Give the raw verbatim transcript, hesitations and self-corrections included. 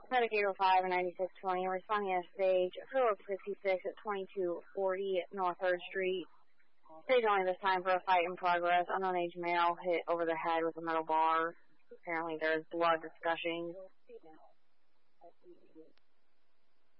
Medic eight oh five and ninety-six twenty, responding at stage Phillips fifty-six at twenty-two forty North third Street. Stage only this time for a fight in progress. Unknown age male hit over the head with a metal bar. Apparently there's blood disgushing.